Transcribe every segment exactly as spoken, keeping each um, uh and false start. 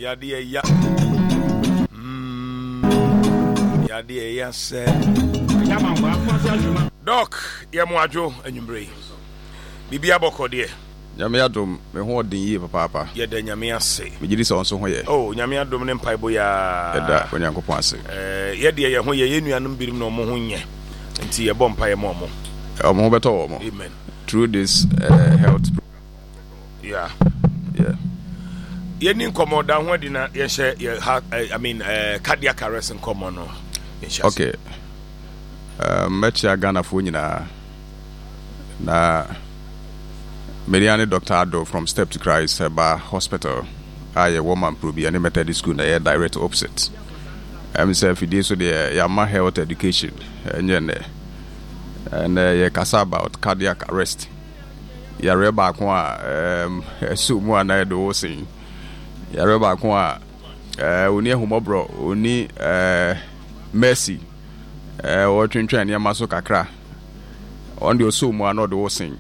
Yadi ya. Mm. Yadi ya se. Doc, ya mwajo enyumbre. Bibi aboko de. Nyame adom me ho odin yi papa papa. Ye de nyame ase. Me gidi so nso ho ye. Oh, nyame adom ne mpaibo ya. Eda onyankopon ase. Eh, ye de ye ho ye ye nuanom birim no mo ho nye. Nti ye bom pae mo mo. Omo ho beto wo mo. Amen. Through this uh, health yeah. Yeah. Ye ni nkomo da ho di na ye hye ye I mean uh, cardiac arrest nkomo no. Okay. Uh, Mecha Ghana fo nyina na Mediani Doctor Ado from Step to Christ Heba Hospital. I a woman probi and Methodist school na direct opposite. I'm say if this so the Yama health education and and uh, you kasa about cardiac arrest. Ya reba kwa um sumu ana do sin. Ya reba kwa uh oni ehumobro oni uh mercy uh o twentwan ya maso kakra. On the sumu ana do sin.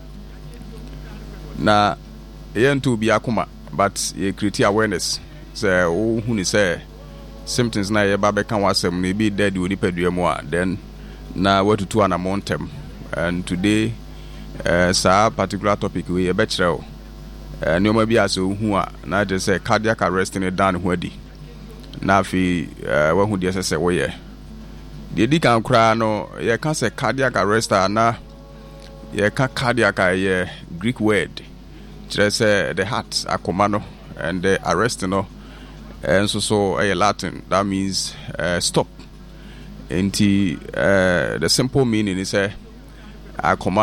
Na yentu bi akoma but ye create awareness say o hu ni say symptoms na ye ba be kan wasem na bi dead oni padua mu a then na watutu ana montem and today uh, sa particular topic we ye be kire o uh, nyoma bi aso hu a na je say cardiac arrest ni dan ho adi na fi uh, wa hu de say wo ye de di kan kra no ye kan say cardiac arrest na ye ka cardiac ye Greek word just say the heart akoma no and the arrest no and so so a Latin that means uh, stop. And uh, the simple meaning is a uh, akoma